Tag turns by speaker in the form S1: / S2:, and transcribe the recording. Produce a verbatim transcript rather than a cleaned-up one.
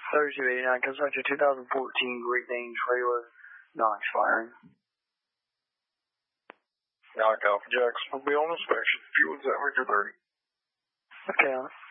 S1: thirty-two eighty-nine, constructed two thousand fourteen Great Dane trailer, non-expiring.
S2: Knock Alpha Jackson will be on inspection. Fuel is at Victor thirty.
S1: Okay, on it.